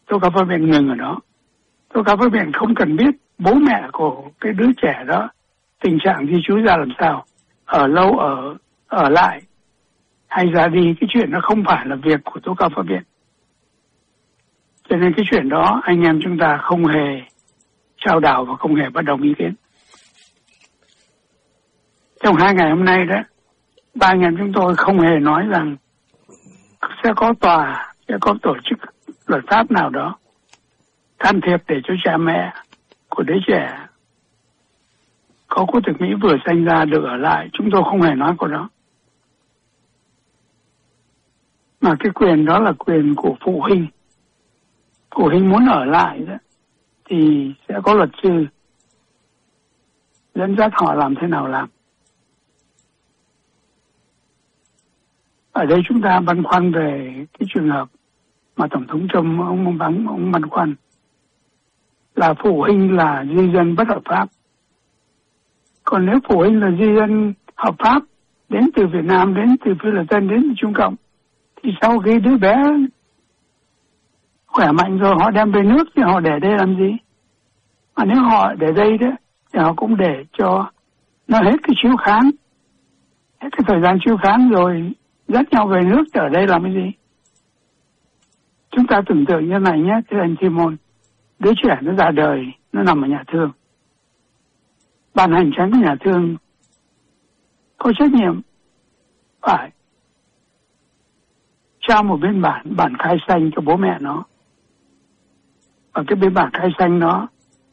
tố cáo pháp viện ngừng ở đó. Tố cáo pháp viện không cần biết bố mẹ của cái đứa trẻ đó tình trạng di trú ra làm sao, ở lâu ở lại hay ra đi, cái chuyện nó không phải là việc của tố cáo pháp viện. Cho nên cái chuyện đó anh em chúng ta không hề trao đảo và không hề bất đồng ý kiến. Trong 2 ngày hôm nay đó, 3 anh em chúng tôi không hề nói rằng sẽ có tòa, sẽ có tổ chức luật pháp nào đó can thiệp để cho cha mẹ của đứa trẻ có quốc tịch Mỹ vừa sinh ra được ở lại. Chúng tôi không hề nói câu đó. Mà cái quyền đó là quyền của phụ huynh. Phụ huynh muốn ở lại đó, thì sẽ có luật sư dẫn dắt họ làm thế nào làm. Ở đây chúng ta băn khoăn về cái trường hợp mà Tổng thống Trump ông băn khoăn là phụ huynh là di dân bất hợp pháp. Còn nếu phụ huynh là di dân hợp pháp đến từ Việt Nam, đến từ Philippines, đến từ Trung Cộng, thì sau khi đứa bé khỏe mạnh rồi họ đem về nước thì họ để đây làm gì? Mà nếu họ để đây đó thì họ cũng để cho nó hết cái chiếu kháng, hết cái thời gian chiếu kháng rồi dắt nhau về nước, ở đây làm cái gì? Chúng ta tưởng tượng như này nhé, thưa anh Timon, đứa trẻ nó ra đời, nó nằm ở nhà thương. Ban hành chánh của nhà thương có trách nhiệm phải trao một biên bản khai sanh cho bố mẹ nó. Và cái biên bản khai sanh đó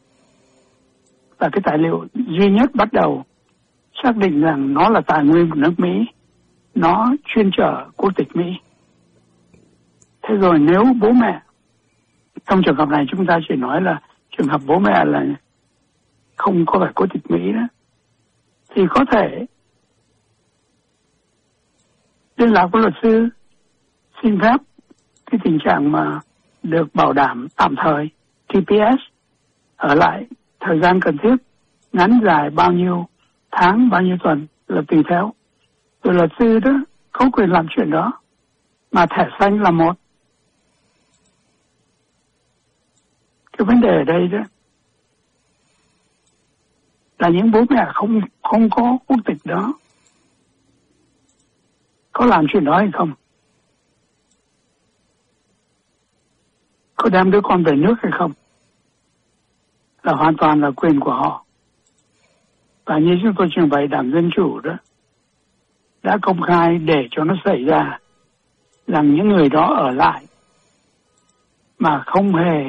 là cái tài liệu duy nhất bắt đầu xác định rằng nó là tài nguyên của nước Mỹ, nó chuyên trở quốc tịch Mỹ. Thế rồi nếu bố mẹ, trong trường hợp này chúng ta chỉ nói là trường hợp bố mẹ là không có phải quốc tịch Mỹ đó, thì có thể liên lạc với luật sư xin phép cái tình trạng mà được bảo đảm tạm thời TPS ở lại thời gian cần thiết, ngắn dài bao nhiêu tháng, bao nhiêu tuần là tùy theo. Rồi luật sư đó có quyền làm chuyện đó, mà thẻ xanh là một. Cái vấn đề ở đây đó là những bố mẹ không có quốc tịch đó có làm chuyện đó hay không? Có đem đứa con về nước hay không? Là hoàn toàn là quyền của họ. Và như chúng tôi trình bày, Đảng Dân Chủ đó đã công khai để cho nó xảy ra rằng những người đó ở lại mà không hề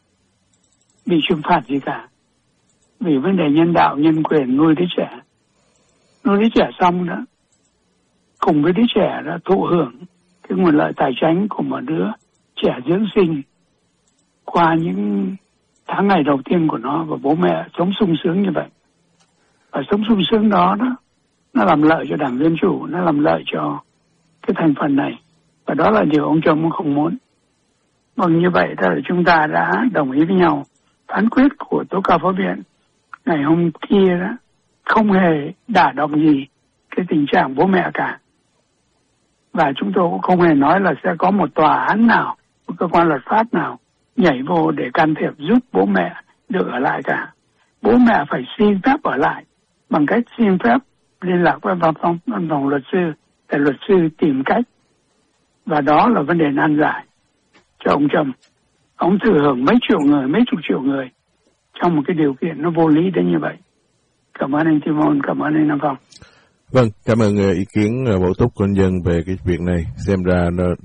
bị trừng phạt gì cả, vì vấn đề nhân đạo, nhân quyền nuôi đứa trẻ. Nuôi đứa trẻ xong đó, cùng với đứa trẻ đã thụ hưởng cái nguồn lợi tài chính của một đứa trẻ dưỡng sinh qua những tháng ngày đầu tiên của nó, và bố mẹ sống sung sướng như vậy. Và sống sung sướng đó nó làm lợi cho Đảng Dân Chủ, nó làm lợi cho cái thành phần này. Và đó là điều ông Trump không muốn. Vâng, như vậy là chúng ta đã đồng ý với nhau. Phán quyết của tố cáo pháp viện ngày hôm kia đó không hề đả động gì cái tình trạng bố mẹ cả. Và chúng tôi cũng không hề nói là sẽ có một tòa án nào, một cơ quan luật pháp nào nhảy vô để can thiệp giúp bố mẹ được ở lại cả. Bố mẹ phải xin phép ở lại bằng cách xin phép liên lạc với văn phòng luật sư để luật sư tìm cách. Và đó là vấn đề nan giải cho ông Trump. Ông thừa hưởng mấy chục triệu người trong một cái điều kiện nó vô lý đến như vậy. Cảm ơn anh Timon, cảm ơn anh Nam Phong. Vâng, cảm ơn ý kiến bổ túc của anh Dân về cái việc này. Xem ra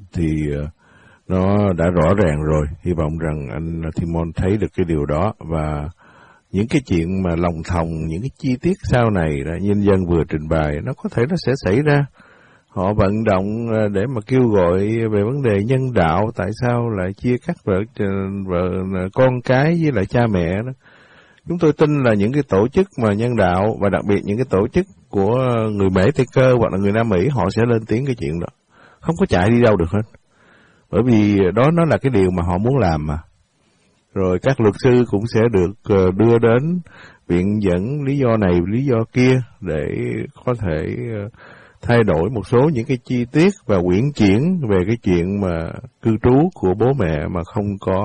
nó đã rõ ràng rồi. Hy vọng rằng anh Timon thấy được cái điều đó, và những cái chuyện mà lòng thòng, những cái chi tiết sau này là nhân dân vừa trình bày, nó có thể nó sẽ xảy ra. Họ vận động để mà kêu gọi về vấn đề nhân đạo, tại sao lại chia cắt vợ con cái với lại cha mẹ đó. Chúng tôi tin là những cái tổ chức mà nhân đạo, và đặc biệt những cái tổ chức của người Mễ Tây Cơ hoặc là người Nam Mỹ, họ sẽ lên tiếng cái chuyện đó, không có chạy đi đâu được hết. Bởi vì đó nó là cái điều mà họ muốn làm mà. Rồi các luật sư cũng sẽ được đưa đến viện dẫn lý do này, lý do kia để có thể thay đổi một số những cái chi tiết và uyển chuyển về cái chuyện mà cư trú của bố mẹ mà không có